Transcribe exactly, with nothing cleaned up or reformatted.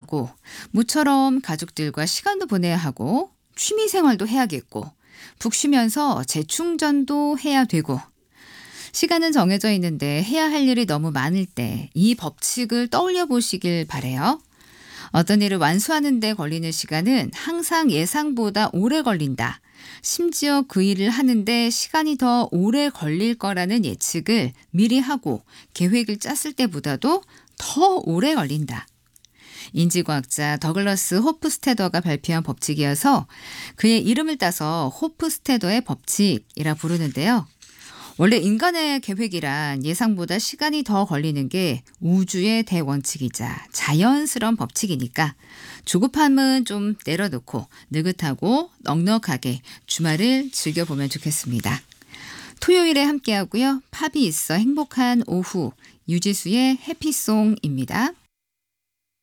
하고 모처럼 가족들과 시간도 보내야 하고 취미 생활도 해야겠고 푹 쉬면서 재충전도 해야 되고 시간은 정해져 있는데 해야 할 일이 너무 많을 때 이 법칙을 떠올려 보시길 바래요. 어떤 일을 완수하는 데 걸리는 시간은 항상 예상보다 오래 걸린다. 심지어 그 일을 하는데 시간이 더 오래 걸릴 거라는 예측을 미리 하고 계획을 짰을 때보다도 더 오래 걸린다. 인지과학자 더글러스 호프스테더가 발표한 법칙이어서 그의 이름을 따서 호프스테더의 법칙이라 부르는데요. 원래 인간의 계획이란 예상보다 시간이 더 걸리는 게 우주의 대원칙이자 자연스러운 법칙이니까 조급함은 좀 내려놓고 느긋하고 넉넉하게 주말을 즐겨보면 좋겠습니다. 토요일에 함께하고요. 팝이 있어 행복한 오후 유지수의 해피송입니다.